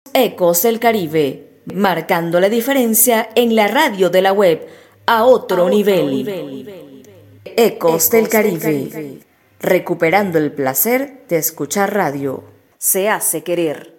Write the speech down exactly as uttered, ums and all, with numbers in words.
Ecos del Caribe, marcando la diferencia en la radio de la web a otro, a otro nivel. nivel. Ecos, Ecos del, Caribe, del Caribe, recuperando el placer de escuchar radio. Se hace querer.